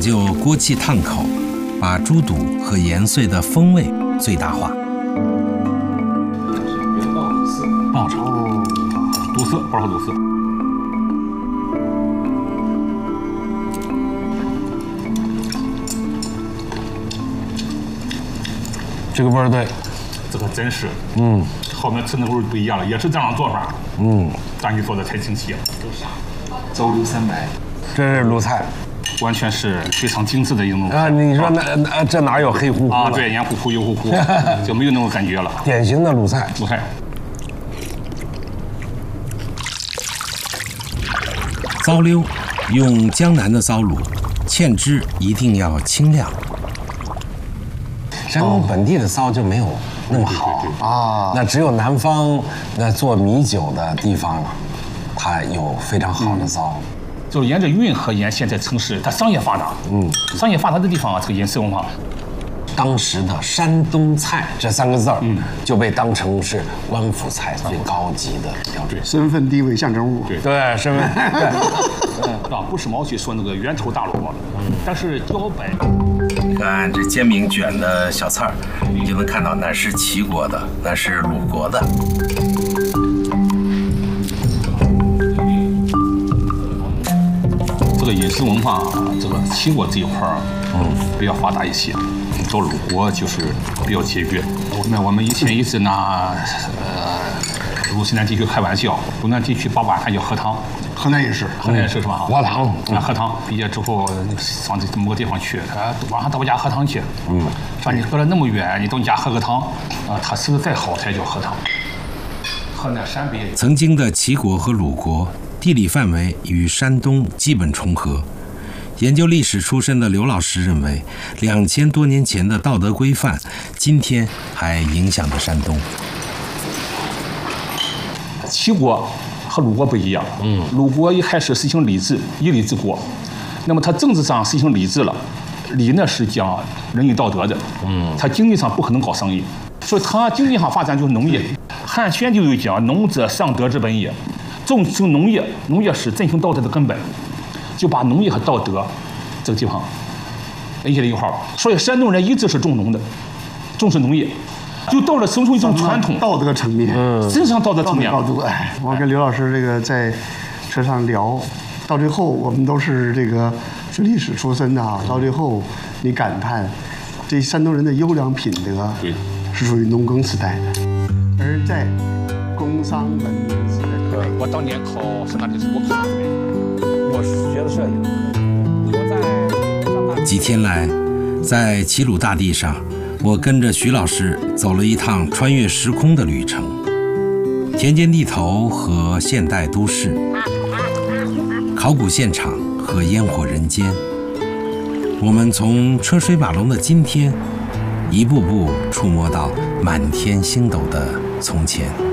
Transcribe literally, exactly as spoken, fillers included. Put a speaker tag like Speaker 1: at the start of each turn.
Speaker 1: 究锅气烫口，把猪肚和盐碎的风味最大化。
Speaker 2: 爆炒，肚丝，爆炒肚丝。
Speaker 3: 这个味儿对，
Speaker 2: 这个真是，
Speaker 3: 嗯，
Speaker 2: 后面吃的味儿不一样了，也是这样做法。
Speaker 3: 嗯，
Speaker 2: 咱就做的太清晰了。
Speaker 4: 糟溜三白，
Speaker 3: 这是鲁菜，
Speaker 2: 完全是非常精致的一种
Speaker 3: 啊！你说那那这哪有黑乎乎
Speaker 2: 啊？对，黏糊糊、油乎乎，就没有那种感觉了。
Speaker 3: 典型的鲁菜。
Speaker 2: 鲁菜。
Speaker 1: 糟溜用江南的糟卤，芡汁一定要清亮。
Speaker 3: 山东本地的糟就没有那么好啊，那只有南方那做米酒的地方，它有非常好的糟。
Speaker 2: 嗯、就是沿着运河沿线在城市，它商业发达，嗯，商业发达的地方啊，这个饮食文化。
Speaker 3: 当时的山东菜这三个字儿，嗯，就被当成是官府菜最高级的标准，
Speaker 5: 身份地位象征物。
Speaker 3: 对对，身份。
Speaker 2: 对，啊，不是毛主席说那个源头大萝卜，嗯，但是茭白。
Speaker 1: 你看这煎饼卷的小菜儿，你就能看到那是齐国的，那是鲁国的。
Speaker 2: 这个饮食文化，这个齐国这一块儿，嗯，比较发达一些。到鲁国就是比较节约。那我们以前一直拿呃鲁西南地区开玩笑，鲁南地区把晚饭叫喝汤，
Speaker 5: 河南也是，
Speaker 2: 河南也是是吧？
Speaker 3: 喝汤，
Speaker 2: 啊，喝汤。毕业之后上这某个地方去，啊，晚上到我家喝汤去。嗯，说你喝了那么远，你到你家喝个汤，啊，他吃的再好才叫喝汤。河南陕北
Speaker 1: 曾经的齐国和鲁国地理范围与山东基本重合。研究历史出身的刘老师认为，两千多年前的道德规范，今天还影响着山东。
Speaker 2: 齐国和鲁国不一样，嗯，鲁国一开始实行礼制，以礼治国，那么他政治上实行礼制了，礼呢是讲仁义道德的，嗯，他经济上不可能搞生意，所以他经济上发展就是农业。汉宣就有讲，农者尚德之本也，重视农业，农业是振兴道德的根本。就把农业和道德这个地方联系在一块儿，所以山东人一直是重农的，重视农业，就到了生出一种传统
Speaker 5: 道德层面，
Speaker 2: 嗯，真上道德层面
Speaker 5: 高度。哎，我跟刘老师这个在车上聊，到最后我们都是这个学历史出身的啊，到最后你感叹，这山东人的优良品德是属于农耕时代的，而在工商文明时代。
Speaker 2: 我当年考师范的时候，我考什么？
Speaker 3: 我是学的摄影。我在
Speaker 1: 几天来，在齐鲁大地上，我跟着徐老师走了一趟穿越时空的旅程。田间地头和现代都市，考古现场和烟火人间，我们从车水马龙的今天，一步步触摸到满天星斗的从前。